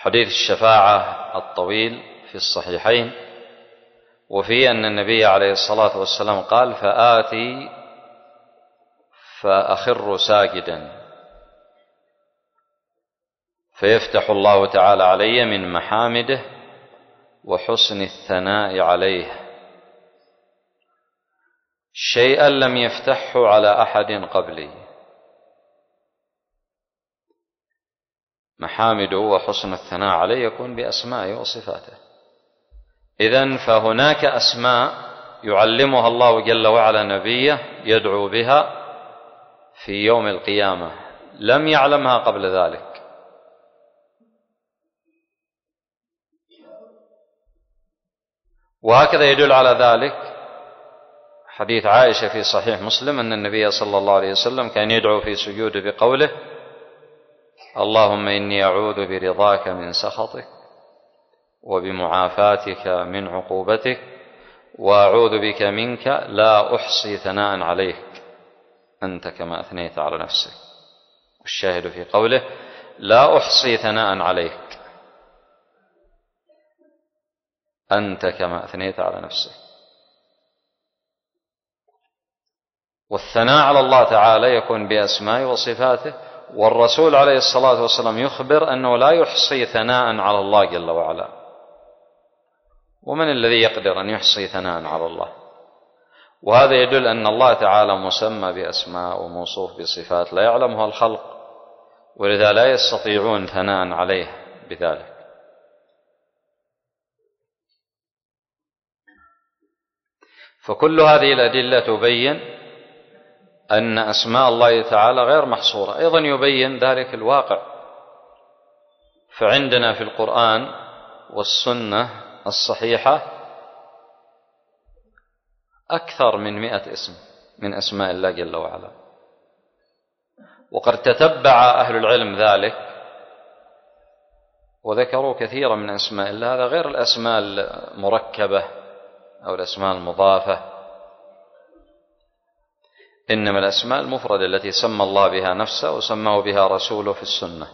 حديث الشفاعة الطويل في الصحيحين، وفيه أن النبي عليه الصلاة والسلام قال: فآتي فأخر ساجدا فيفتح الله تعالى علي من محامده وحسن الثناء عليه شيئا لم يفتحه على أحد قبلي. محامده وحسن الثناء عليه يكون بأسمائه وصفاته. إذن فهناك أسماء يعلمها الله جل وعلا نبيه يدعو بها في يوم القيامة لم يعلمها قبل ذلك. وهكذا يدل على ذلك حديث عائشة في صحيح مسلم أن النبي صلى الله عليه وسلم كان يدعو في سجوده بقوله: اللهم إني أعوذ برضاك من سخطك وبمعافاتك من عقوبتك وأعوذ بك منك لا أحصي ثناء عليك أنت كما أثنيت على نفسك. والشاهد في قوله: لا أحصي ثناء عليك أنت كما أثنيت على نفسك. والثناء على الله تعالى يكون بأسمائه وصفاته، والرسول عليه الصلاة والسلام يخبر أنه لا يحصي ثناء على الله جل وعلا. ومن الذي يقدر أن يحصي ثناء على الله؟ وهذا يدل أن الله تعالى مسمى بأسماء وموصوف بصفات لا يعلمها الخلق، ولذا لا يستطيعون ثناء عليه بذلك. فكل هذه الأدلة تبين أن أسماء الله تعالى غير محصورة. أيضا يبين ذلك الواقع، فعندنا في القرآن والسنة الصحيحة أكثر من 100 اسم من أسماء الله جل وعلا، وقد تتبع أهل العلم ذلك وذكروا كثيرا من أسماء الله. هذا غير الأسماء المركبة أو الأسماء المضافة، إنما الأسماء المفردة التي سمى الله بها نفسه وسماه بها رسوله في السنة،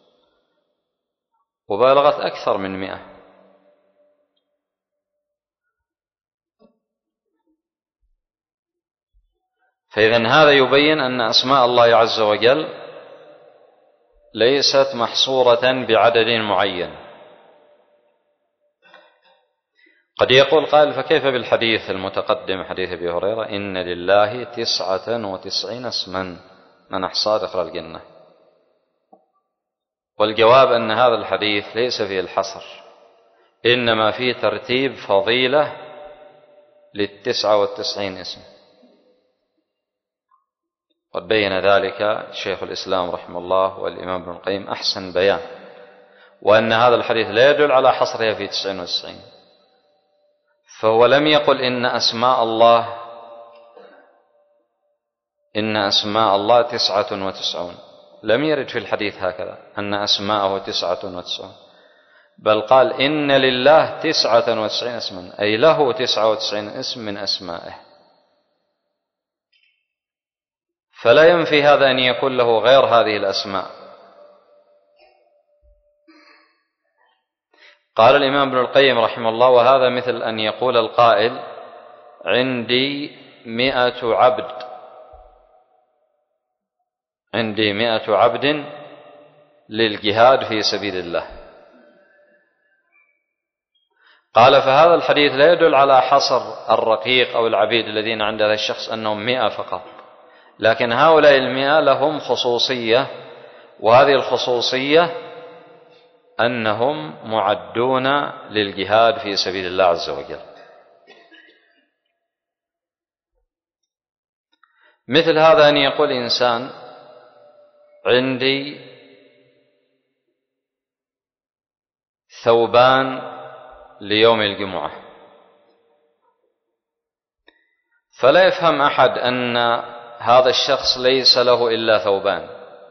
وبالغت أكثر من 100. فإذن هذا يبين أن أسماء الله عز وجل ليست محصورة بعدد معين. قد يقول قائل: فكيف بالحديث المتقدم حديث أبي هريرة إن لله 99 اسما من أحصاه دخل الجنة؟ والجواب أن هذا الحديث ليس فيه الحصر، إنما فيه ترتيب فضيلة 99 اسم. قد بين ذلك شيخ الإسلام رحمه الله والإمام ابن القيم أحسن بيان، وأن هذا الحديث لا يدل على حصرها في 99. فهو لم يقل إن أسماء الله 99، لم يرد في الحديث هكذا أن أسماءه 99، بل قال إن لله 99 اسما، أي له 99 اسم من أسمائه. فلا ينفي هذا أن يكون له غير هذه الأسماء. قال الإمام ابن القيم رحمه الله: وهذا مثل أن يقول القائل عندي 100 عبد للجهاد في سبيل الله. قال: فهذا الحديث لا يدل على حصر الرقيق أو العبيد الذين عند هذا الشخص أنهم 100 فقط، لكن هؤلاء 100 لهم خصوصية، وهذه الخصوصية أنهم معدون للجهاد في سبيل الله عز وجل. مثل هذا أن يقول إنسان عندي ثوبان ليوم الجمعة، فلا يفهم أحد أن هذا الشخص ليس له إلا ثوبان،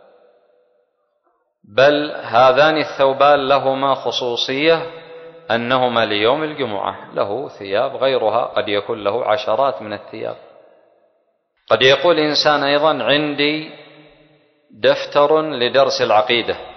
بل هذان الثوبان لهما خصوصية أنهما ليوم الجمعة، له ثياب غيرها، قد يكون له عشرات من الثياب. قد يقول إنسان أيضا عندي دفتر لدرس العقيدة،